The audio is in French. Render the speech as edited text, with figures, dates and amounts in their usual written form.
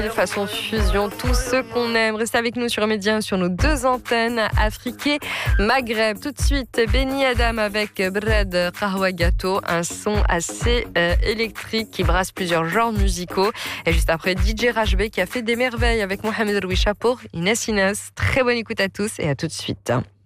Façon fusion, tout ce qu'on aime. Restez avec nous sur Média, sur nos deux antennes, Afrique et Maghreb. Tout de suite, Benny Adam avec Bread Kahwa Gâteau, un son assez électrique qui brasse plusieurs genres musicaux. Et juste après, DJ Rajbe qui a fait des merveilles avec Mohamed Rouisha pour Inès Inès. Très bonne écoute à tous et à tout de suite.